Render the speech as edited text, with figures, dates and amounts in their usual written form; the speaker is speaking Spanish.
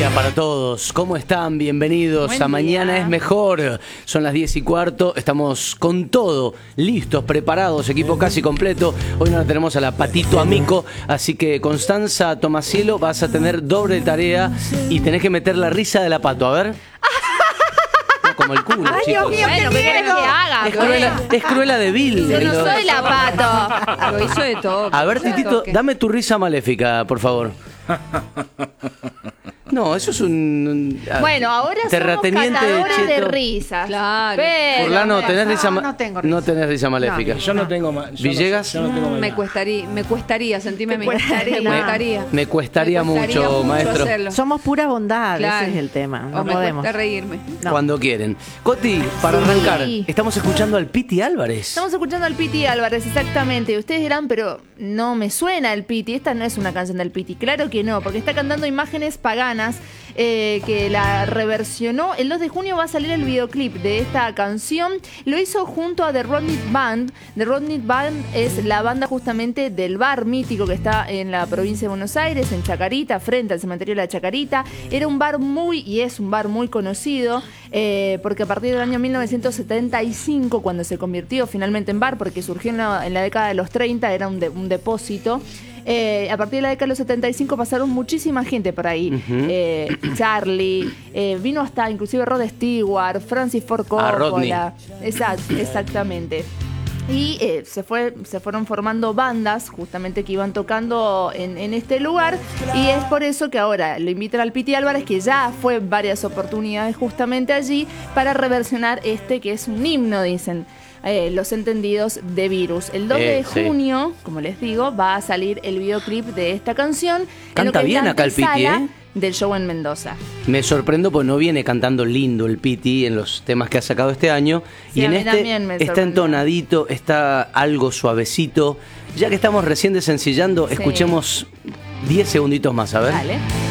día para todos. ¿Cómo están? Bienvenidos Buen a Mañana día. es Mejor. Son las 10:15. Estamos con todo, listos, preparados, equipo casi completo. Hoy no la tenemos a la Patito Amico, así que Constanza Tomacielo, vas a tener doble tarea y tenés que meter la risa de la Pato. A ver. No, como el culo, Ay, chicos. Dios mío, ¿qué quieres que haga? Es Cruella de Vil. Yo no soy la Pato. Lo hizo de todo. A ver, Titito, dame tu risa maléfica, por favor. No, eso es un Bueno, ahora somos terrateniente catadores de cheto. risas. Claro. Pero, Furlano, ¿tenés no, risa no tengo risa. No tenés risa maléfica. Yo no tengo más. ¿Villegas? Yo no tengo Me más. cuestaría, sentime Te me cuestaría. cuestaría. Me cuestaría mucho, maestro. hacerlo. Somos pura bondad, Claro. ese es el tema. O No me podemos. cuesta reírme. No. Cuando quieren. Coti, para arrancar, estamos escuchando al Piti Álvarez. Estamos escuchando al Piti Álvarez, exactamente. Ustedes dirán, pero no me suena el Piti. Esta no es una canción del Piti. Claro que no, porque está cantando Imágenes Paganas, que la reversionó. El 2 de junio va a salir el videoclip de esta canción. Lo hizo junto a The Rodney Band. The Rodney Band es la banda justamente del bar mítico que está en la provincia de Buenos Aires, en Chacarita, frente al cementerio de la Chacarita. Era un bar y es un bar muy conocido, porque a partir del año 1975, cuando se convirtió finalmente en bar, porque surgió en la década de los 30, era un depósito. A partir de la década de los 75 pasaron muchísima gente por ahí. Charlie, vino hasta inclusive Rod Stewart, Francis Ford Coppola. Exactamente. Y se fueron formando bandas justamente que iban tocando en este lugar, y es por eso que ahora lo invitan al Piti Álvarez, que ya fue varias oportunidades justamente allí, para reversionar que es un himno, dicen los entendidos de Virus. El 2 de Sí. junio, como les digo, va a salir el videoclip de esta canción. Canta en lo que es bien la acá el Piti, antesala ¿eh? del show en Mendoza. Me sorprendo porque no viene cantando lindo el Piti en los temas que ha sacado este año. Sí, y a en mí este también me está sorprendió. entonadito, está algo suavecito. Ya que estamos recién desencillando, Sí. escuchemos 10 segunditos más, a ver. Dale.